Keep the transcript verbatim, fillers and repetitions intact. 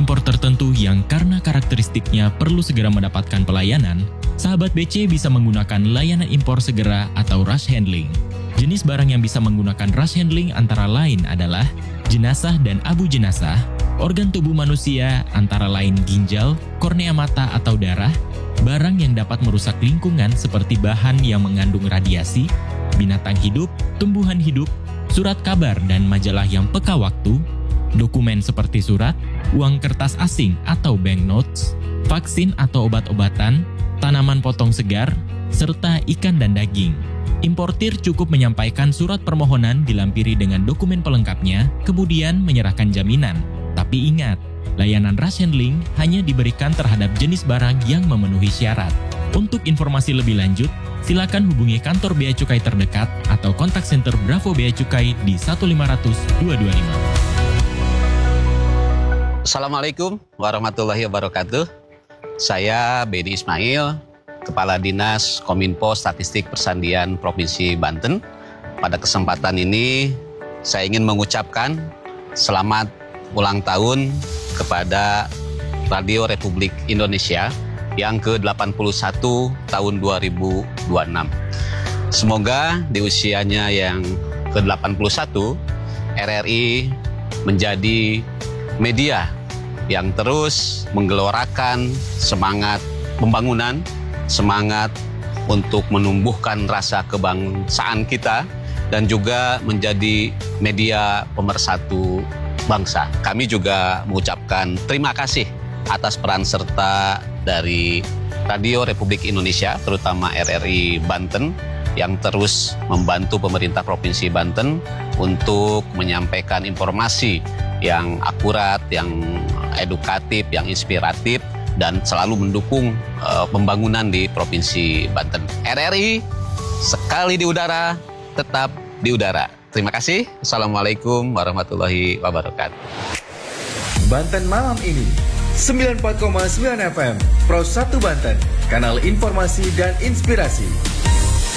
impor tertentu yang karena karakteristiknya perlu segera mendapatkan pelayanan, sahabat B C bisa menggunakan layanan impor segera atau rush handling. Jenis barang yang bisa menggunakan rush handling antara lain adalah jenazah dan abu jenazah, organ tubuh manusia antara lain ginjal, kornea mata atau darah, barang yang dapat merusak lingkungan seperti bahan yang mengandung radiasi, binatang hidup, tumbuhan hidup, surat kabar dan majalah yang peka waktu, dokumen seperti surat, uang kertas asing atau banknotes, vaksin atau obat-obatan, tanaman potong segar, serta ikan dan daging. Importir cukup menyampaikan surat permohonan dilampiri dengan dokumen pelengkapnya, kemudian menyerahkan jaminan. Tapi ingat, layanan rush handling hanya diberikan terhadap jenis barang yang memenuhi syarat. Untuk informasi lebih lanjut, silakan hubungi kantor Bea Cukai terdekat atau kontak center Bravo Bea Cukai di satu lima nol nol dua dua lima. Assalamualaikum warahmatullahi wabarakatuh. Saya Bedi Ismail, Kepala Dinas Kominfo Statistik Persandian Provinsi Banten. Pada kesempatan ini, saya ingin mengucapkan selamat ulang tahun kepada Radio Republik Indonesia yang ke delapan puluh satu tahun dua ribu dua puluh enam. Semoga di usianya yang ke delapan puluh satu, R R I menjadi media yang terus menggelorakan semangat pembangunan, semangat untuk menumbuhkan rasa kebangsaan kita, dan juga menjadi media pemersatu bangsa. Kami juga mengucapkan terima kasih atas peran serta dari Radio Republik Indonesia, terutama R R I Banten, yang terus membantu pemerintah Provinsi Banten untuk menyampaikan informasi yang akurat, yang edukatif, yang inspiratif, dan selalu mendukung uh, pembangunan di Provinsi Banten. R R I sekali di udara, tetap di udara. Terima kasih. Assalamualaikum warahmatullahi wabarakatuh. Banten Malam ini sembilan puluh empat koma sembilan F M Pro satu Banten, kanal informasi dan inspirasi.